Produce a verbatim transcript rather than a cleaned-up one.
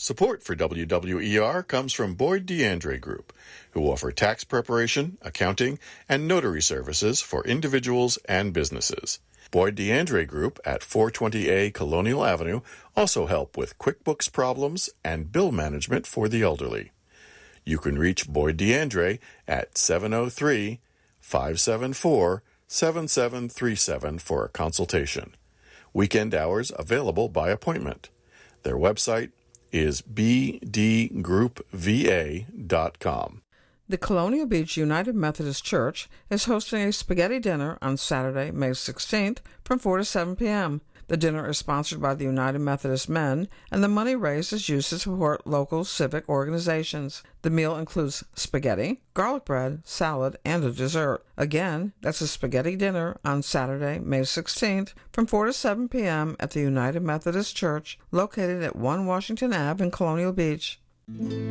Support for W W E R comes from Boyd DeAndre Group, who offer tax preparation, accounting, and notary services for individuals and businesses. Boyd DeAndre Group at four twenty A Colonial Avenue also help with QuickBooks problems and bill management for the elderly. You can reach Boyd DeAndre at seven oh three, five seven four, seven seven three seven for a consultation. Weekend hours available by appointment. Their website is b d group v a dot com. The Colonial Beach United Methodist Church is hosting a spaghetti dinner on Saturday, May sixteenth from four to seven p.m. The dinner is sponsored by the United Methodist Men, and the money raised is used to support local civic organizations. The meal includes spaghetti, garlic bread, salad, and a dessert. Again, that's a spaghetti dinner on Saturday, May sixteenth from four to seven p.m. at the United Methodist Church, located at one Washington Avenue in Colonial Beach.